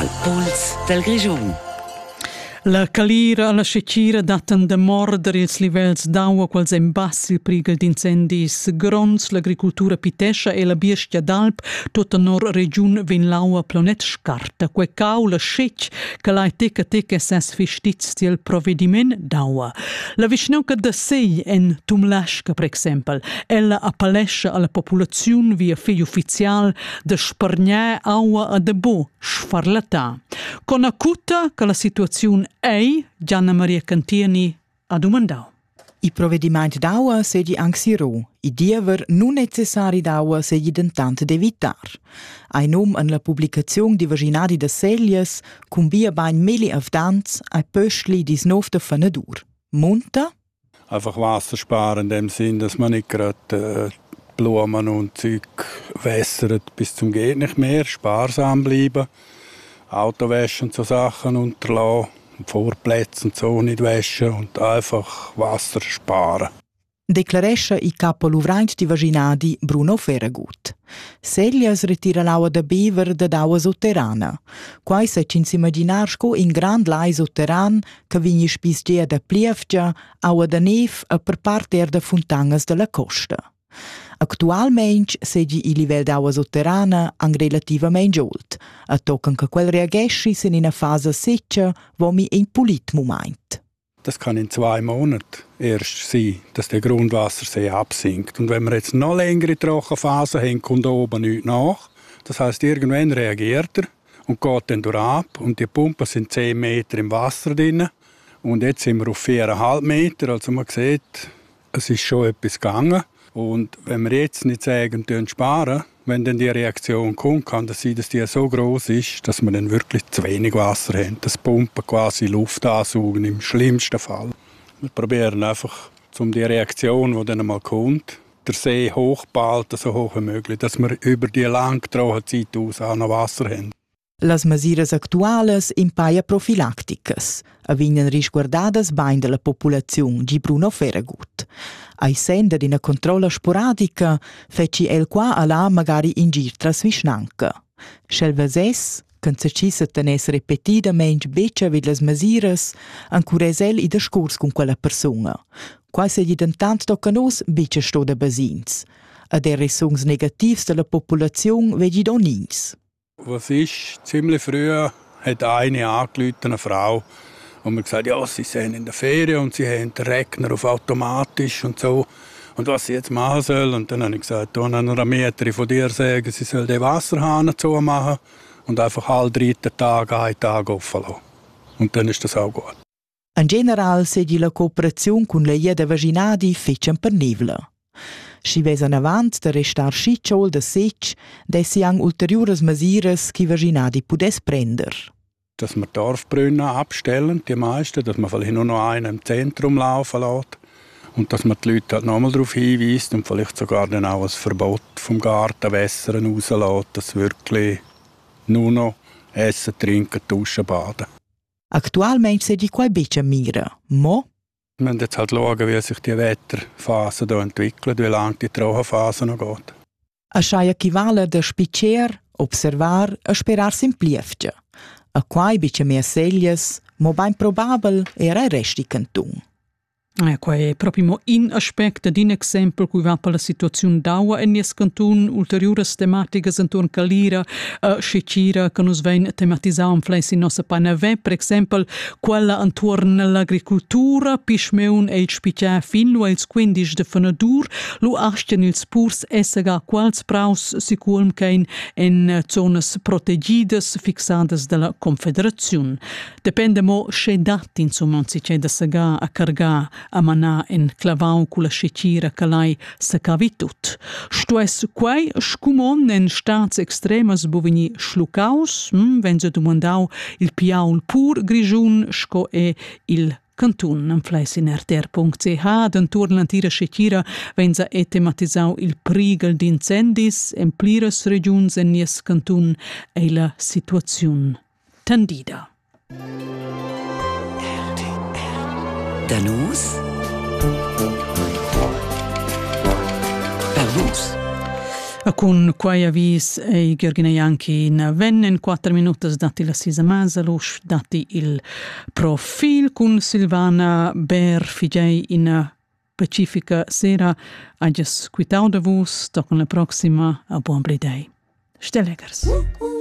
al puls del Grischun. La calira e la scecira datan da mordere ils livells d'aua quals en bassi il prigel d'incendis grons, l'agricultura pitescha e la biestia d'Alp, tutta nor regiun vin l'aua planet scarta, quei cau la scec che l'ai teca ses fistiz til provediment d'aua. La vicinauca da sei en Tumlasca, per exempel, ella appalescha alla popolazione via fei ufficial da spargnare aua a debo, sfarlatà. Con acuta che la situazione Gianna Maria Cantieni ha domandato. I provvedimenti d'aua sedi anxirò, i diever non necessari d'aua sedi dentant d'evitar. Ai nom en la pubblicazione di vaginadi de Seljes, cum via bain meli avdans, ai pöstli dis nofte fanedur. Munta? Einfach Wasser sparen in dem Sinn, dass man nicht gerade Blumen und Zeug wässert bis zum geht nicht mehr, sparsam bleiben, Autowäsche und so Sachen unterlassen. Vorplätze und so nicht waschen und einfach Wasser sparen. Declaresce i capo luvraint di vaginadi Bruno Ferragut. Seljas retira l'aua da bever da d'aua sotterrana. Quai se ci imaginar in grand lai sotterran che vigni spisgia da plievgia, aua da nef a per parter da fontangas de la costa. Actualmein segi il livel d'aua sotterrana ang relativamente olt, a tocan che quel reagesci sin in a fase secca, wo mi in polit moment. Das kann in 2 Monaten erst sein, dass der Grundwassersee absinkt. Und wenn wir jetzt noch längere Trockenphase haben, kommt oben nichts nach. Das heisst, irgendwann reagiert er und geht dann durch ab. Und die Pumpen sind 10 Meter im Wasser drin. Und jetzt sind wir auf 4,5 Meter. Also man sieht, es ist schon etwas gegangen. Und wenn wir jetzt nicht sagen, sparen, wenn dann die Reaktion kommt, kann das sein, dass die so groß ist, dass wir dann wirklich zu wenig Wasser haben. Das Pumpen quasi Luft ansaugen, im schlimmsten Fall. Wir probieren einfach, um die Reaktion, die dann einmal kommt, der See hochzuhalten, so hoch wie möglich, dass wir über die lange Trockenzeit aus auch noch Wasser haben. Las mesures actuales impaia profilácticas, avinen risguardadas bain de la populazione, di Bruno Ferragut. Ai senda d'ina controlla sporadica, feci el qua a là magari in gir tras visnanca. Schelvases, când se ci se tenes repetidamente beccia vid las mesures, ancures el i discurs con quella persona. Quai se didentant tocanos beccia sto da basins. A der resongs negativs de la populazione vegi donins. Was ist? Ziemlich früh hat eine angerufen, eine Frau, und mir gesagt, ja, sie sind in der Ferien und sie haben den Regner auf automatisch und so. Und was sie jetzt machen soll. Und dann habe ich gesagt, da einer Mieterin von dir sagen, sie soll den Wasserhahn zumachen und einfach alle 3 Tage einen Tag offen lassen. Und dann ist das auch gut. In general sedi la cooperazione con la Ieda Vaginadi fecen per nivela. Si vesan avant de restar schitschol de setg, dessi ang ulteriores mesures qui Vaginadi pudes prender. Dass wir Dorfbrunnen abstellen, die meisten, dass man vielleicht nur noch einen im Zentrum laufen lässt und dass man die Leute halt nochmal darauf hinweist und vielleicht sogar dann auch ein Verbot vom Gartenwässern rauslässt, dass wirklich nur noch essen, trinken, duschen, baden. Aktualmein sedi quai beccia mira, mo? Wir müssen jetzt halt schauen, wie sich die Wetterphase hier entwickelt, wie lange die Trockenphase noch geht. A schai equivale de spicer, observar e sperar sin plievgia. A quai beccia mea seljes, mo bain probabel era il resti canton. Ecco, è proprio in aspetto di un esempio cui va per la situazione d'aua e nies cantun ulteriori tematiche intorno calira e scecira che nos ven tematizzare in flessi in nostra panave, per esempio quella intorno all'agricoltura, pismeun e il spiccia fin lo ils 15 de fenadur, lo asten ils purs essega quals praus sicurm kein in zonas protegidas fixadas della Confederazione. Depende mo che dati insomma si c'è da sega a carga a manà en clavau cu la scecira che lei sacavi tut. Sto es quai scumon en stats extremas bovini schlucaus, wenn se domandau il piaul pur grigiun sco e il Cantun am flesin rtr.ch d'entorn l'antira scecira venza e tematizzau il prigel d'incendis en plires regiuns en nies Cantun e la situaziun tendida. Danus per vus. Con quai avvis e Gheorghina Ianchi in vennen 4 minutos dati la sisa Masalus, dati il profil con Silvana Ber Figei in Pacifica Sera. Agias quitau da vos, tocan la proxima, a buon blidei. Stellegers.